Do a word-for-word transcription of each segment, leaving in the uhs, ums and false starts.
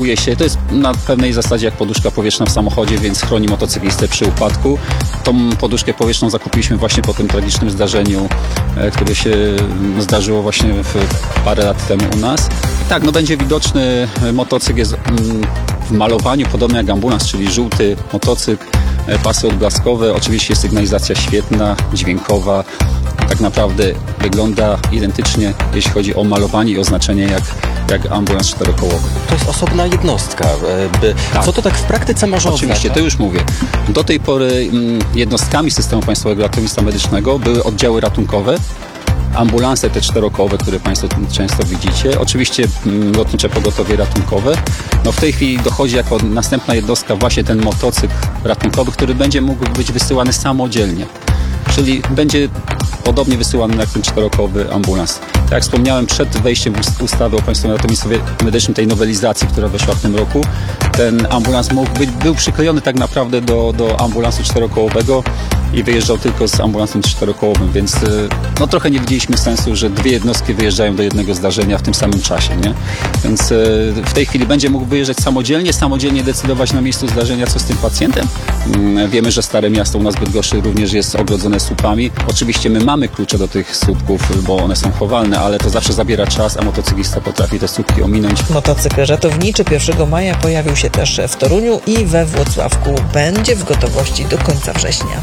Zajmuje się, to jest na pewnej zasadzie jak poduszka powietrzna w samochodzie, więc chroni motocyklistę przy upadku. Tą poduszkę powietrzną zakupiliśmy właśnie po tym tragicznym zdarzeniu, które się zdarzyło właśnie w, parę lat temu u nas. Tak, no będzie widoczny, motocykl jest w malowaniu podobny jak ambulans, czyli żółty motocykl, pasy odblaskowe, oczywiście sygnalizacja świetna, dźwiękowa. Tak naprawdę wygląda identycznie, jeśli chodzi o malowanie i oznaczenie jak, jak ambulans czterokołowy. To jest osobna jednostka. By, tak. Co to tak w praktyce może oznaczać? Oczywiście, to już mówię. Do tej pory jednostkami systemu Państwowego Ratownictwa Medycznego były oddziały ratunkowe, ambulanse te czterokołowe, które Państwo często widzicie, oczywiście lotnicze pogotowie ratunkowe. No w tej chwili dochodzi jako następna jednostka właśnie ten motocykl ratunkowy, który będzie mógł być wysyłany samodzielnie. Czyli będzie podobnie wysyłany jak ten czterokołowy ambulans. Tak jak wspomniałem, przed wejściem ustawy o Państwowym Ratownictwie Medycznym, tej nowelizacji, która weszła w tym roku, ten ambulans mógł być, był przyklejony tak naprawdę do, do ambulansu czterokołowego i wyjeżdżał tylko z ambulansem czterokołowym, więc no trochę nie widzieliśmy sensu, że dwie jednostki wyjeżdżają do jednego zdarzenia w tym samym czasie, nie? Więc w tej chwili będzie mógł wyjeżdżać samodzielnie, samodzielnie decydować na miejscu zdarzenia, co z tym pacjentem. Wiemy, że Stare Miasto u nas w Bydgoszczy również jest ogrodzone słupami. Oczywiście my mamy klucze do tych słupków, bo one są chowalne, ale to zawsze zabiera czas, a motocyklista potrafi te słupki ominąć. Motocykl ratowniczy pierwszego maja pojawił się też w Toruniu i we Włocławku. Będzie w gotowości do końca września.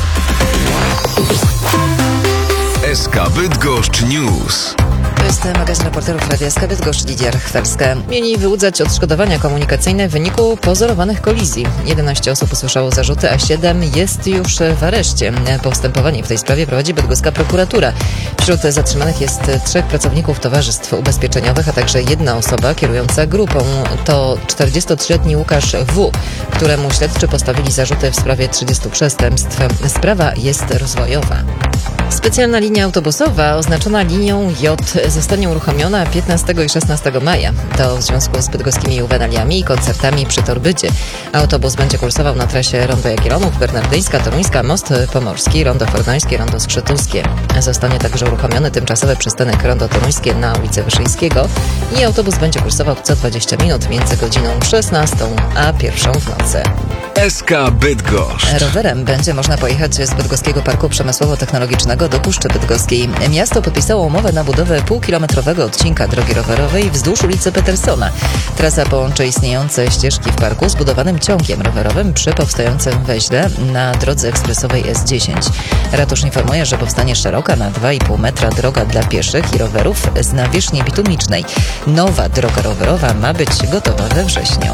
S K Bydgoszcz News. To jest magazyn reporterów Radia S K Bydgoszcz, Lidia Rachwelska. Mieli wyłudzać odszkodowania komunikacyjne w wyniku pozorowanych kolizji. jedenaście osób usłyszało zarzuty, a siedem jest już w areszcie. Postępowanie w tej sprawie prowadzi bydgoska prokuratura. Wśród zatrzymanych jest trzech pracowników towarzystw ubezpieczeniowych, a także jedna osoba kierująca grupą. To czterdziestotrzyletni Łukasz W., któremu śledczy postawili zarzuty w sprawie trzydziestu przestępstw. Sprawa jest rozwojowa. Specjalna linia autobusowa oznaczona linią J zostanie uruchomiona piętnastego i szesnastego maja. To w związku z bydgoskimi juwenaliami i koncertami przy Torbydzie. Autobus będzie kursował na trasie Rondo Jagiellonów, Bernardyńska, Toruńska, Most Pomorski, Rondo Fordońskie, Rondo Skrzytuskie. Zostanie także uruchomiony tymczasowy przystanek Rondo Toruńskie na ulicy Wyszyńskiego i autobus będzie kursował co dwadzieścia minut między godziną szesnastą a pierwszą w nocy. S K Bydgoszcz. Rowerem będzie można pojechać z Bydgoskiego Parku Przemysłowo-Technologicznego do Puszczy Bydgoskiej. Miasto podpisało umowę na budowę półkilometrowego odcinka drogi rowerowej wzdłuż ulicy Petersona. Trasa połączy istniejące ścieżki w parku z budowanym ciągiem rowerowym przy powstającym węźle na drodze ekspresowej S dziesięć. Ratusz informuje, że powstanie szeroka na dwa i pół metra droga dla pieszych i rowerów z nawierzchni bitumicznej. Nowa droga rowerowa ma być gotowa we wrześniu.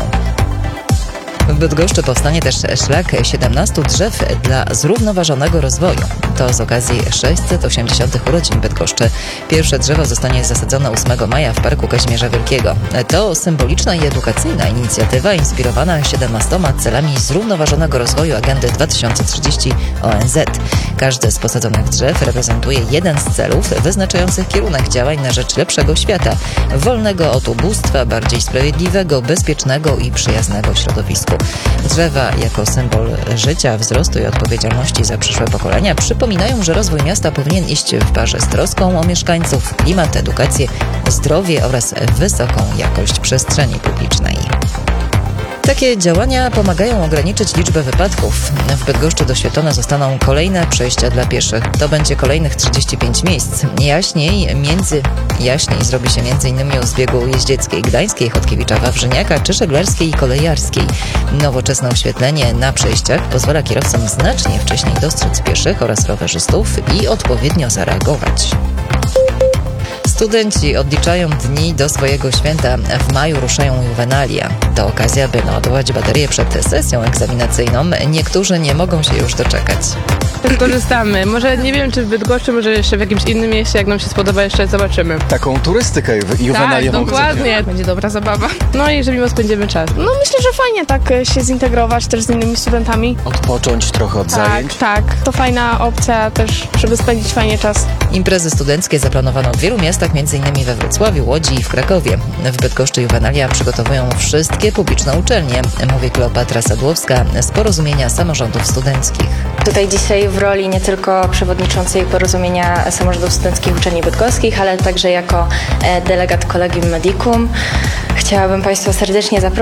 W Bydgoszczy powstanie też szlak siedemnastu drzew dla zrównoważonego rozwoju. To z okazji sześćset osiemdziesiątych urodzin Bydgoszczy. Pierwsze drzewo zostanie zasadzone ósmego maja w Parku Kazimierza Wielkiego. To symboliczna i edukacyjna inicjatywa inspirowana siedemnastoma celami zrównoważonego rozwoju Agendy dwa tysiące trzydzieści O N Z. Każde z posadzonych drzew reprezentuje jeden z celów wyznaczających kierunek działań na rzecz lepszego świata, wolnego od ubóstwa, bardziej sprawiedliwego, bezpiecznego i przyjaznego środowisku. Drzewa jako symbol życia, wzrostu i odpowiedzialności za przyszłe pokolenia przypominają, że rozwój miasta powinien iść w parze z troską o mieszkańców, klimat, edukację, zdrowie oraz wysoką jakość przestrzeni publicznej. Takie działania pomagają ograniczyć liczbę wypadków. W Bydgoszczy doświetlone zostaną kolejne przejścia dla pieszych. To będzie kolejnych trzydzieści pięć miejsc. Jaśniej, między, jaśniej zrobi się między innymi u zbiegu Jeździeckiej, Gdańskiej, Chodkiewicza, Wawrzyniaka czy Żeglarskiej i Kolejarskiej. Nowoczesne oświetlenie na przejściach pozwala kierowcom znacznie wcześniej dostrzec pieszych oraz rowerzystów i odpowiednio zareagować. Studenci odliczają dni do swojego święta. W maju ruszają juwenalia. To okazja, by naładować baterię przed sesją egzaminacyjną. Niektórzy nie mogą się już doczekać. Korzystamy. Może nie wiem, czy w Bydgoszczy, może jeszcze w jakimś innym mieście, jak nam się spodoba, jeszcze zobaczymy. Taką turystykę juwenaliową. Tak, dokładnie. Będzie dobra zabawa. No i że miło spędzimy czas. No myślę, że fajnie tak się zintegrować też z innymi studentami. Odpocząć trochę od tak, zajęć. Tak, to fajna opcja też, żeby spędzić fajnie czas. Imprezy studenckie zaplanowano w wielu miastach, między innymi we Wrocławiu, Łodzi i w Krakowie. W Bydgoszczy juwenalia przygotowują wszystkie publiczne uczelnie, mówi Kleopatra Sadłowska z Porozumienia Samorządów Studenckich. Tutaj dzisiaj w roli nie tylko przewodniczącej Porozumienia Samorządów Studenckich Uczelni Bydgoskich, ale także jako delegat Collegium Medicum. Chciałabym Państwa serdecznie zaprosić